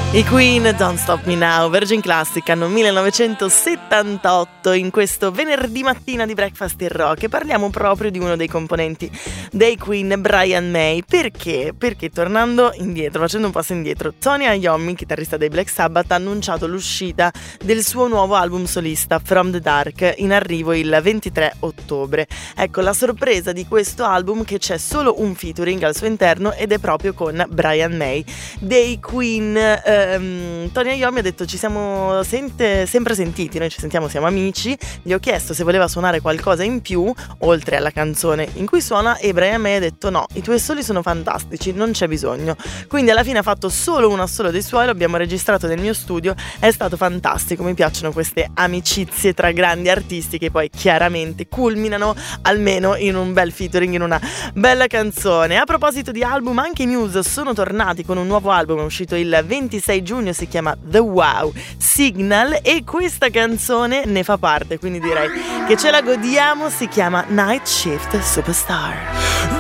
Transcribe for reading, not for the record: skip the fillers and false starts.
I Queen, Don't Stop Me Now, Virgin Classic, anno 1978, in questo venerdì mattina di Breakfast in Rock, e parliamo proprio di uno dei componenti dei Queen, Brian May. Perché? Perché tornando indietro, facendo un passo indietro, Tony Iommi, chitarrista dei Black Sabbath, ha annunciato l'uscita del suo nuovo album solista, From the Dark, in arrivo il 23 ottobre. Ecco, la sorpresa di questo album che c'è solo un featuring al suo interno ed è proprio con Brian May dei Queen. Tony Iommi ha detto: ci siamo sempre sentiti, noi ci sentiamo, siamo amici. Gli ho chiesto se voleva suonare qualcosa in più oltre alla canzone in cui suona, e Brian May ha detto: no, i tuoi soli sono fantastici, non c'è bisogno. Quindi alla fine ha fatto solo un assolo dei suoi, l'abbiamo registrato nel mio studio, è stato fantastico. Mi piacciono queste amicizie tra grandi artisti che poi chiaramente culminano almeno in un bel featuring, in una bella canzone. A proposito di album, anche i Muse sono tornati con un nuovo album, è uscito il 26 giugno, si chiama The Wow Signal, e questa canzone ne fa parte, quindi direi che ce la godiamo. Si chiama Night Shift Superstar.